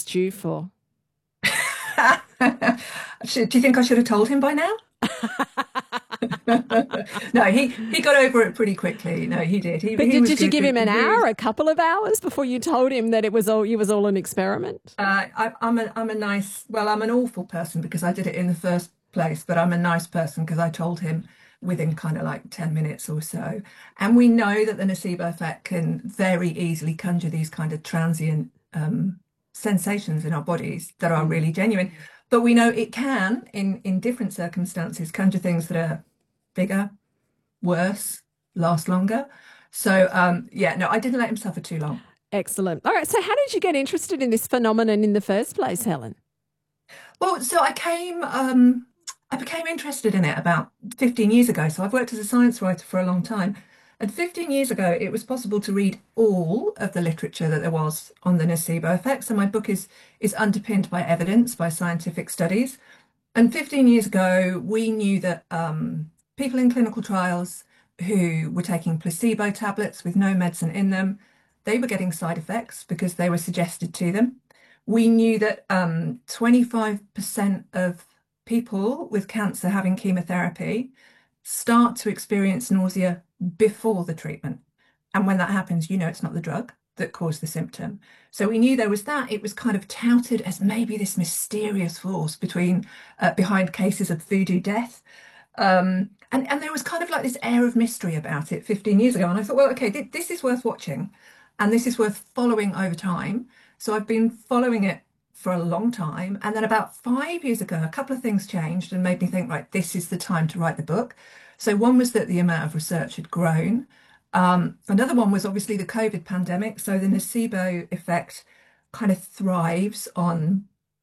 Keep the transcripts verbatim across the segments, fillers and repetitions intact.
due for? Should, do you think I should have told him by now? No, he he got over it pretty quickly. No, he did. He But he did, was did you good. give The, him the an hour, mood. a couple of hours before you told him that it was all it was all an experiment? Uh, I, I'm a I'm a nice. Well, I'm an awful person because I did it in the first place, but I'm a nice person because I told him within kind of like ten minutes or so. And we know that the nocebo effect can very easily conjure these kind of transient um, sensations in our bodies that are Mm. really genuine. But we know it can, in in different circumstances, conjure things that are bigger, worse, last longer. So um, yeah, no, I didn't let him suffer too long. Excellent. All right. So, how did you get interested in this phenomenon in the first place, Helen? Well, so I came, um, I became interested in it about fifteen years ago. So I've worked as a science writer for a long time. And fifteen years ago, it was possible to read all of the literature that there was on the nocebo effect. So my book is is underpinned by evidence, by scientific studies. And fifteen years ago, we knew that um, people in clinical trials who were taking placebo tablets with no medicine in them, they were getting side effects because they were suggested to them. We knew that um, twenty-five percent of people with cancer having chemotherapy start to experience nausea before the treatment. And when that happens, you know it's not the drug that caused the symptom. So we knew there was that. It was kind of touted as maybe this mysterious force between uh, behind cases of voodoo death. Um, and, and there was kind of like this air of mystery about it fifteen years ago. And I thought, well, okay, th this is worth watching and this is worth following over time. So I've been following it for a long time. And then about five years ago, a couple of things changed and made me think, right, this is the time to write the book. So one was that the amount of research had grown. Um, another one was obviously the COVID pandemic. So the nocebo effect kind of thrives on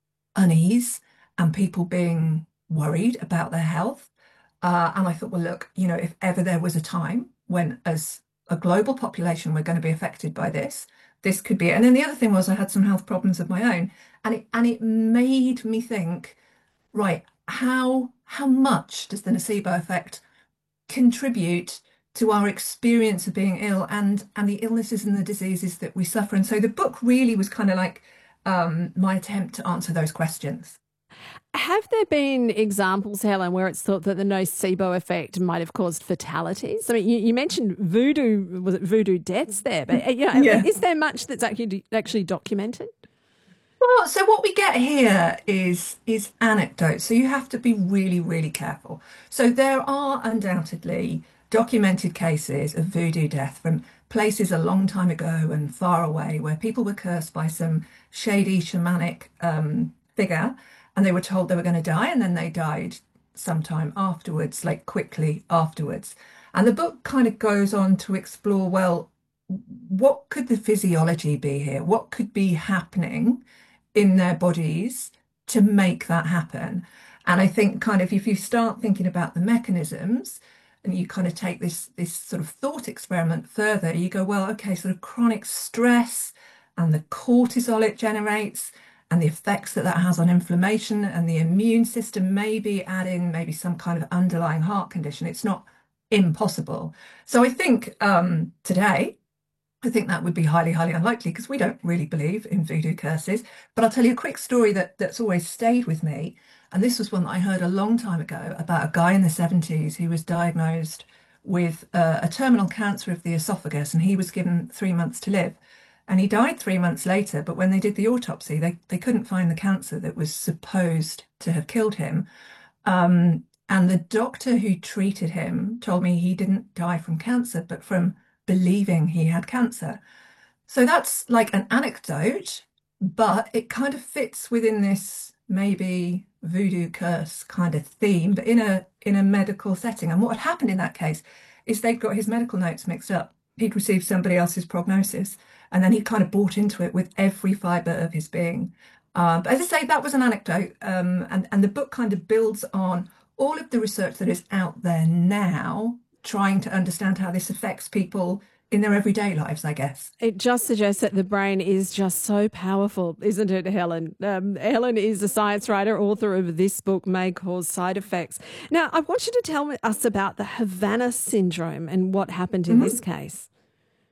unease and people being worried about their health. Uh, and I thought, well, look, you know, if ever there was a time when, as a global population, we're going to be affected by this, this could be it. And then the other thing was I had some health problems of my own, and it and it made me think, right, how how much does the nocebo effect contribute to our experience of being ill and and the illnesses and the diseases that we suffer? And so the book really was kind of like um, my attempt to answer those questions. Have there been examples, Helen, where it's thought that the nocebo effect might have caused fatalities? I mean, you, you mentioned voodoo, was it voodoo deaths there? But uh, you know, Yeah. is there much that's actually actually documented? Well, so what we get here is is anecdotes. So you have to be really, really careful. So there are undoubtedly documented cases of voodoo death from places a long time ago and far away where people were cursed by some shady shamanic um, figure and they were told they were going to die and then they died sometime afterwards, like quickly afterwards. And the book kind of goes on to explore, well, what could the physiology be here? What could be happening in their bodies to make that happen? And I think kind of if you start thinking about the mechanisms and you kind of take this this sort of thought experiment further, you go, well, okay, sort of chronic stress and the cortisol it generates and the effects that that has on inflammation and the immune system, maybe add in maybe some kind of underlying heart condition. It's not impossible. So I think um, today I think that would be highly, highly unlikely because we don't really believe in voodoo curses. But I'll tell you a quick story that, that's always stayed with me. And this was one that I heard a long time ago about a guy in the seventies who was diagnosed with uh, a terminal cancer of the esophagus and he was given three months to live. And he died three months later, but when they did the autopsy, they, they couldn't find the cancer that was supposed to have killed him. Um, and the doctor who treated him told me he didn't die from cancer, but from believing he had cancer. So that's like an anecdote, but it kind of fits within this maybe voodoo curse kind of theme, but in a in a medical setting. And what had happened in that case is they'd got his medical notes mixed up. He'd received somebody else's prognosis, and then he kind of bought into it with every fibre of his being. Um, but as I say, that was an anecdote, um, and and the book kind of builds on all of the research that is out there now, trying to understand how this affects people in their everyday lives, I guess. It just suggests that the brain is just so powerful, isn't it, Helen? Um, Helen is a science writer, author of this book, May Cause Side Effects. Now, I want you to tell us about the Havana syndrome and what happened in Mhm. this case.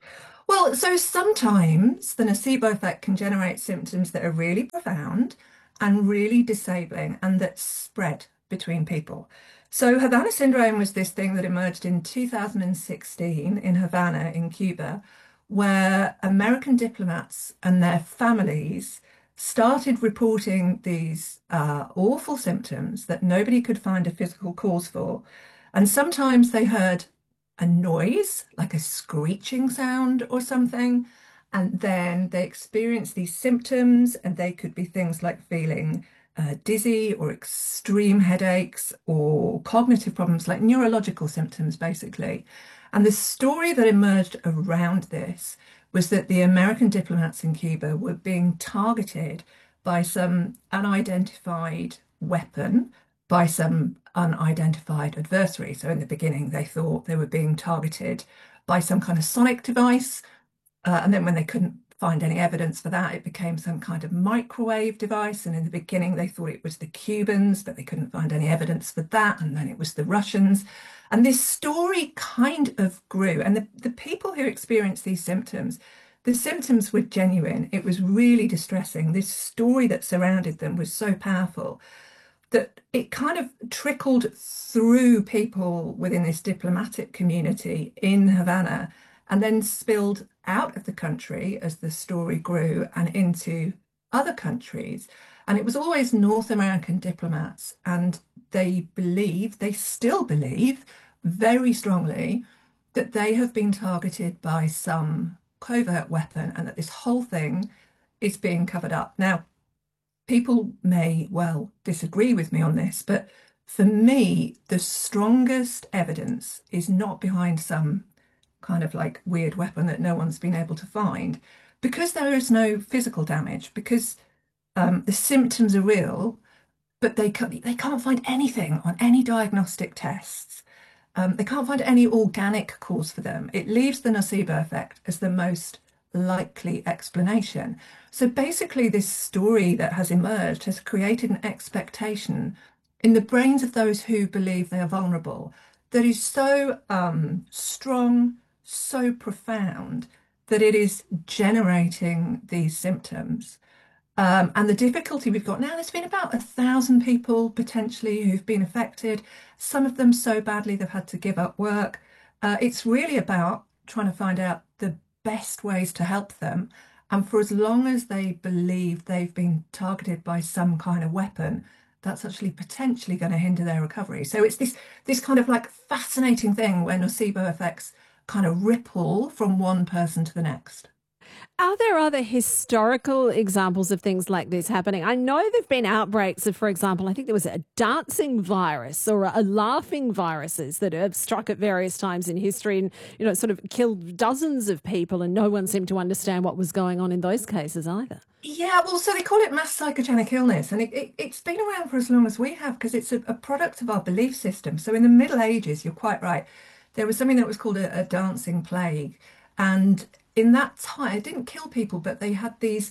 Well, so sometimes the nocebo effect can generate symptoms that are really profound and really disabling and that spread between people. So Havana syndrome was this thing that emerged in two thousand sixteen in Havana in Cuba, where American diplomats and their families started reporting these uh, awful symptoms that nobody could find a physical cause for. And sometimes they heard a noise, like a screeching sound or something. And then they experience these symptoms, and they could be things like feeling uh, dizzy or extreme headaches or cognitive problems, like neurological symptoms, basically. And the story that emerged around this was that the American diplomats in Cuba were being targeted by some unidentified weapon, by some unidentified adversary. So in the beginning, they thought they were being targeted by some kind of sonic device. Uh, and then when they couldn't find any evidence for that, it became some kind of microwave device. And in the beginning, they thought it was the Cubans, but they couldn't find any evidence for that. And then it was the Russians. And this story kind of grew. And the, the people who experienced these symptoms, the symptoms were genuine. It was really distressing. This story that surrounded them was so powerful that it kind of trickled through people within this diplomatic community in Havana and then spilled out of the country as the story grew and into other countries. And it was always North American diplomats, and they believe, they still believe very strongly that they have been targeted by some covert weapon and that this whole thing is being covered up. Now, people may well disagree with me on this, but for me, the strongest evidence is not behind some kind of like weird weapon that no one's been able to find, because there is no physical damage, because um, the symptoms are real, but they can't, they can't find anything on any diagnostic tests. Um, they can't find any organic cause for them. It leaves the nocebo effect as the most likely explanation. So basically, this story that has emerged has created an expectation in the brains of those who believe they are vulnerable that is so um, strong, so profound that it is generating these symptoms. Um, and the difficulty we've got now, there's been about a thousand people potentially who've been affected, some of them so badly they've had to give up work. Uh, it's really about trying to find out the best ways to help them. And for as long as they believe they've been targeted by some kind of weapon, that's actually potentially going to hinder their recovery. So it's this this kind of like fascinating thing where nocebo effects kind of ripple from one person to the next. Are there other historical examples of things like this happening? I know there've been outbreaks of, for example, I think there was a dancing virus or a laughing viruses that have struck at various times in history and, you know, sort of killed dozens of people, and no one seemed to understand what was going on in those cases either. Yeah, well, so they call it mass psychogenic illness, and it, it, it's been around for as long as we have because it's a, a product of our belief system. So in the Middle Ages, you're quite right, there was something that was called a, a dancing plague. And in that time, it didn't kill people, but they had these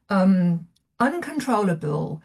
um, uncontrollable,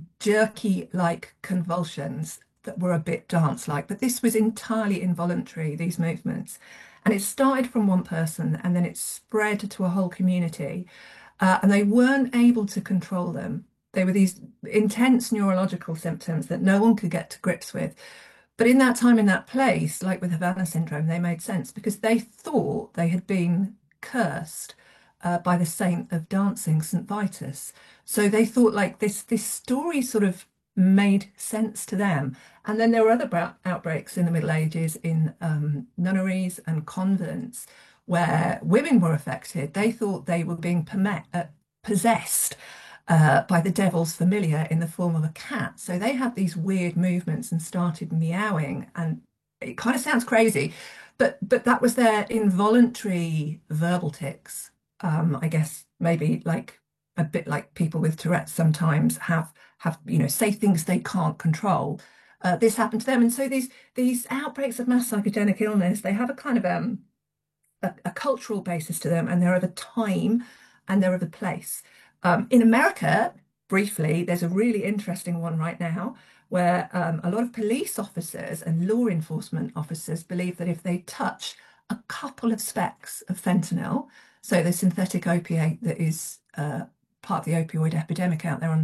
jerky-like convulsions that were a bit dance-like. But this was entirely involuntary, these movements. And it started from one person and then it spread to a whole community. Uh, and they weren't able to control them. They were these intense neurological symptoms that no one could get to grips with. But in that time, in that place, like with Havana syndrome, they made sense because they thought they had been cursed uh, by the saint of dancing, Saint Vitus. So they thought like this this story sort of made sense to them. And then there were other bra- outbreaks in the Middle Ages in um, nunneries and convents where women were affected. They thought they were being perme- uh, possessed uh, by the devil's familiar in the form of a cat. So they had these weird movements and started meowing, and it kind of sounds crazy, but but that was their involuntary verbal tics. Um, I guess maybe like a bit like people with Tourette's sometimes have have you know say things they can't control. Uh, this happened to them, and so these these outbreaks of mass psychogenic illness, they have a kind of um a, a cultural basis to them, and they're of a time and they're of a place. Um, in America, briefly, there's a really interesting one right now where um, a lot of police officers and law enforcement officers believe that if they touch a couple of specks of fentanyl, So the synthetic opiate that is uh, part of the opioid epidemic out there on